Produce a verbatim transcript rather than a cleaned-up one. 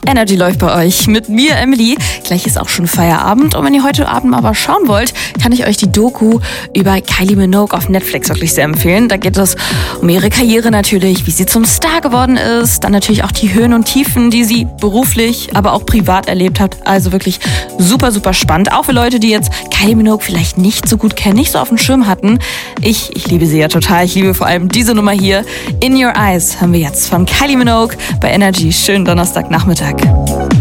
Energy läuft bei euch mit mir, Emily. Gleich ist auch schon Feierabend und wenn ihr heute Abend aber schauen wollt, kann ich euch die Doku über Kylie Minogue auf Netflix wirklich sehr empfehlen. Da geht es um ihre Karriere natürlich, wie sie zum Star geworden ist, dann natürlich auch die Höhen und Tiefen, die sie beruflich, aber auch privat erlebt hat. Also wirklich super, super spannend. Auch für Leute, die jetzt Kylie Minogue vielleicht nicht so gut kennen, nicht so auf dem Schirm hatten. Ich, ich liebe sie ja total. Ich liebe vor allem diese Nummer hier. In Your Eyes haben wir jetzt von Kylie Minogue bei Energy. Schönen Donnerstagnachmittag.